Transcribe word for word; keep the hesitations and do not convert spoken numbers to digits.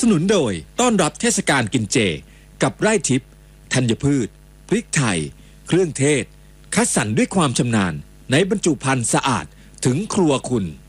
นุนโดยต้อนรับเทศกาลกินเจกับไร่ทิพย์ธัญพืชพริกไทยเครื่องเทศคัดสรรด้วยความชำนาญในบรรจุภัณฑ์สะอาดถึงครัวคุณ